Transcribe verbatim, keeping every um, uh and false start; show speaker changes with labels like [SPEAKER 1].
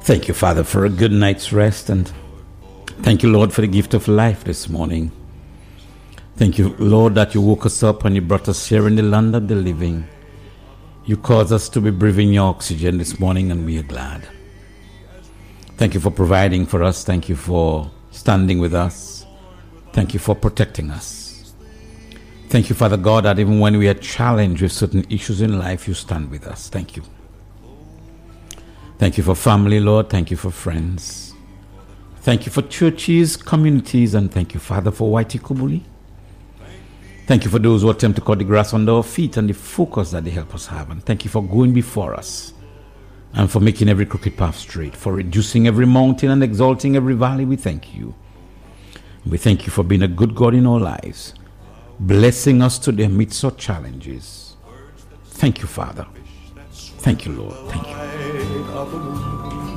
[SPEAKER 1] Thank you, Father, for a good night's rest, and thank you, Lord, for the gift of life this morning. Thank you, Lord, that you woke us up and you brought us here in the land of the living. You caused us to be breathing your oxygen this morning, and we are glad. Thank you for providing for us. Thank you for standing with us. Thank you for protecting us. Thank you, Father God, that even when we are challenged with certain issues in life, you stand with us. Thank you. Thank you for family, Lord. Thank you for friends. Thank you for churches, communities, and thank you, Father, for Whitey Kubuli. Thank you for those who attempt to cut the grass under our feet and the focus that they help us have. And thank you for going before us and for making every crooked path straight, for reducing every mountain and exalting every valley. We thank you. We thank you for being a good God in our lives, blessing us today amidst our challenges. Thank you, Father. Thank you, Lord. Thank you.